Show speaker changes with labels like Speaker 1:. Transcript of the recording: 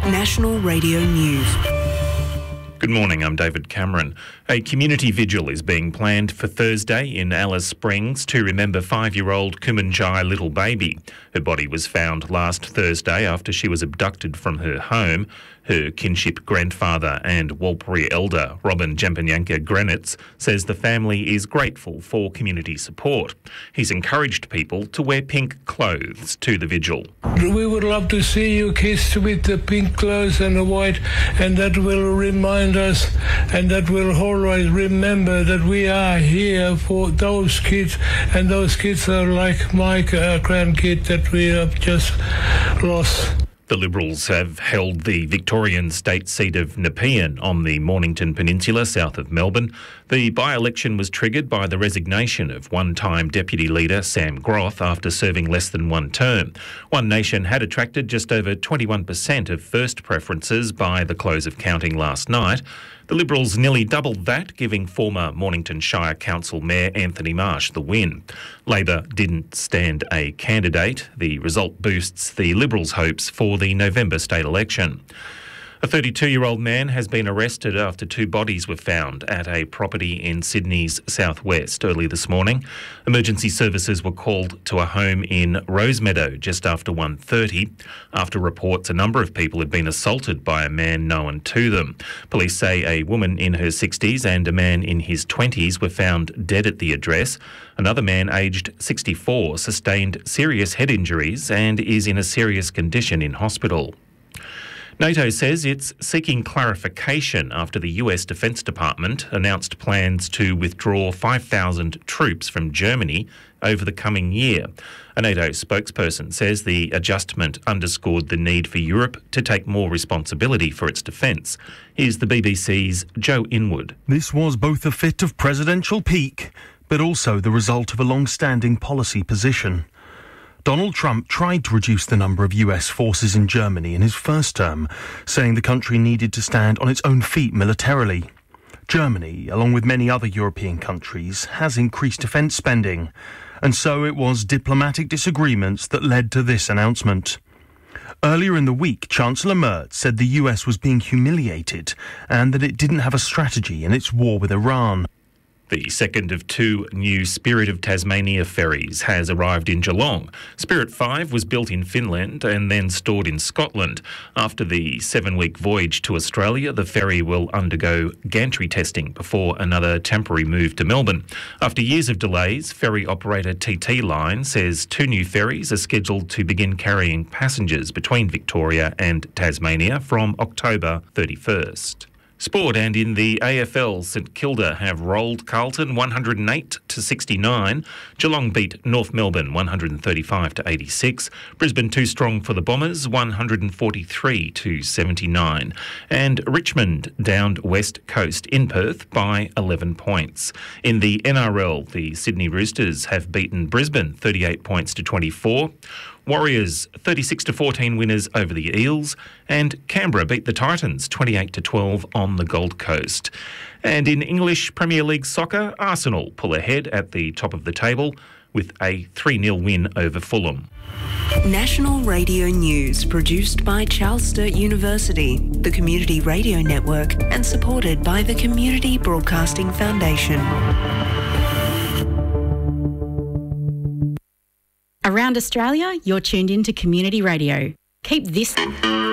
Speaker 1: National Radio News.
Speaker 2: Good morning, I'm David Cameron. A community vigil is being planned for Thursday in Alice Springs to remember 5-year-old Kumanjai little baby. Her body was found last Thursday after she was abducted from her home. Her kinship grandfather and Walpuri elder, Robin Jampanyanka Granitz, says the family is grateful for community support. He's encouraged people to wear pink clothes to the vigil.
Speaker 3: We would love to see you kissed with the pink clothes and the white, and that will remind us, and that will always remember that we are here for those kids, and those kids are like my grandkid that we have just lost.
Speaker 2: The Liberals have held the Victorian state seat of Nepean on the Mornington Peninsula south of Melbourne. The by-election was triggered by the resignation of one-time Deputy Leader Sam Groth after serving less than one term. One Nation had attracted just over 21% of first preferences by the close of counting last night. The Liberals nearly doubled that, giving former Mornington Shire Council Mayor Anthony Marsh the win. Labor didn't stand a candidate. The result boosts the Liberals' hopes for the November state election. A 32-year-old man has been arrested after 2 bodies were found at a property in Sydney's southwest early this morning. Emergency services were called to a home in Rosemeadow just after 1:30. After reports a number of people had been assaulted by a man known to them. Police say a woman in her 60s and a man in his 20s were found dead at the address. Another man aged 64 sustained serious head injuries and is in a serious condition in hospital. NATO says it's seeking clarification after the US Defence Department announced plans to withdraw 5,000 troops from Germany over the coming year. A NATO spokesperson says the adjustment underscored the need for Europe to take more responsibility for its defence. Here's the BBC's Joe Inwood.
Speaker 4: This was both a fit of presidential pique, but also the result of a long-standing policy position. Donald Trump tried to reduce the number of US forces in Germany in his first term, saying the country needed to stand on its own feet militarily. Germany, along with many other European countries, has increased defence spending, and so it was diplomatic disagreements that led to this announcement. Earlier in the week, Chancellor Merz said the US was being humiliated and that it didn't have a strategy in its war with Iran.
Speaker 2: The second of 2 new Spirit of Tasmania ferries has arrived in Geelong. Spirit 5 was built in Finland and then stored in Scotland. After the 7-week voyage to Australia, the ferry will undergo gantry testing before another temporary move to Melbourne. After years of delays, ferry operator TT Line says 2 new ferries are scheduled to begin carrying passengers between Victoria and Tasmania from October 31st. Sport, and in the AFL, St Kilda have rolled Carlton 108-69. Geelong beat North Melbourne 135-86. Brisbane too strong for the Bombers 143-79. And Richmond downed West Coast in Perth by 11 points. In the NRL, the Sydney Roosters have beaten Brisbane 38 points to 24. Warriors 36-14 winners over the Eels, and Canberra beat the Titans 28-12 on the Gold Coast. And in English Premier League soccer, Arsenal pull ahead at the top of the table with a 3-0 win over Fulham.
Speaker 1: National Radio News, produced by Charles Sturt University, the Community Radio Network, and supported by the Community Broadcasting Foundation.
Speaker 5: Around Australia, you're tuned in to Community Radio. Keep this